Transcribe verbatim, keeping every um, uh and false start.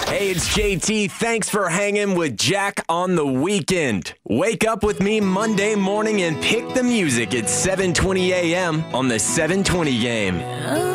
Hey, it's J T. Thanks for hanging with Jack on the weekend. Wake up with me Monday morning and pick the music at seven twenty a.m. on the seven twenty game.